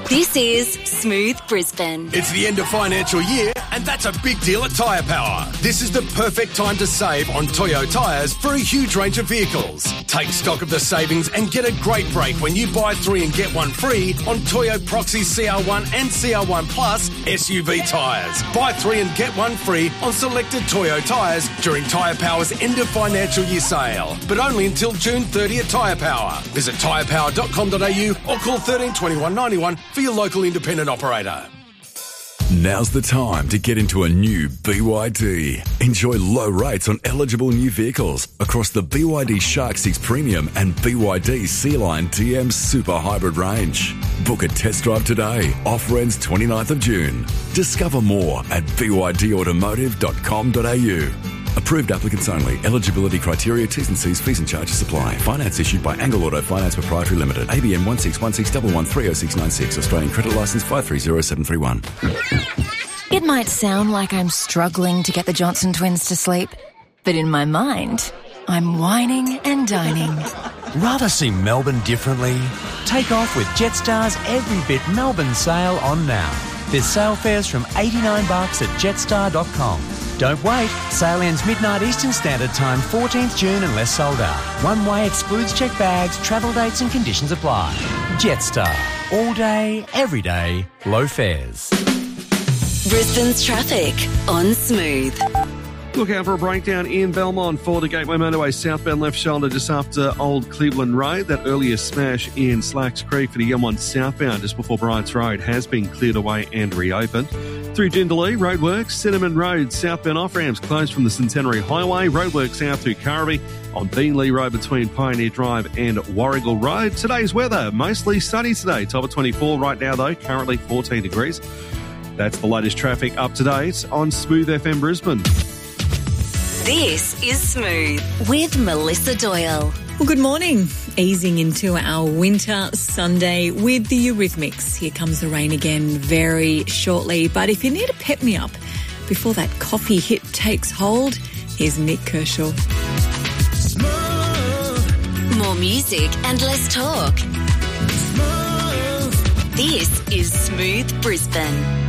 This is Smooth Brisbane. It's the end of financial year, and that's a big deal at Tyre Power. This is the perfect time to save on Toyo tyres for a huge range of vehicles. Take stock of the savings and get a great break when you buy 3 and get 1 free on Toyo Proxy CR1 and CR1 Plus SUV tyres. Buy 3 and get 1 free on selected Toyo tyres during Tyre Power's end of financial year sale, but only until June 30 at Tyre Power. Visit tyrepower.com.au or call 13 21 91 for your local independent operator. Now's the time to get into a new BYD. Enjoy low rates on eligible new vehicles across the BYD Shark 6 Premium and BYD Sea-Line DM Super Hybrid range. Book a test drive today. Offer ends 29th of June. Discover more at bydautomotive.com.au. Approved applicants only. Eligibility criteria, T's and C's, fees and charges apply. Finance issued by Angle Auto Finance Proprietary Limited. ABN 161611130696. Australian Credit Licence 530731. It might sound like I'm struggling to get the Johnson twins to sleep, but in my mind, I'm whining and dining. Rather see Melbourne differently? Take off with Jetstar's Every Bit Melbourne sale on now. There's sale fares from $89 at jetstar.com. Don't wait. Sale ends midnight Eastern Standard Time, 14th June unless sold out. One way excludes checked bags, travel dates and conditions apply. Jetstar. All day, every day, low fares. Brisbane's traffic on Smooth. Look out for a breakdown in Belmont for the Gateway Motorway southbound left shoulder just after Old Cleveland Road. That earlier smash in Slacks Creek for the M1 southbound just before Bryant's Road has been cleared away and reopened. Through Jindalee, roadworks, Cinnamon Road, southbound off-ramps closed from the Centenary Highway, roadworks out through Currabee on Beanley Road between Pioneer Drive and Warrigal Road. Today's weather, mostly sunny today, top of 24 right now though, currently 14 degrees. That's the latest traffic up to date on Smooth FM Brisbane. This is Smooth with Melissa Doyle. Well, good morning. Easing into our winter Sunday with the Eurythmics. Here comes the rain again very shortly. But if you need a pep-me-up before that coffee hit takes hold, here's Nick Kershaw. Smooth. More music and less talk. Smooth. This is Smooth Brisbane.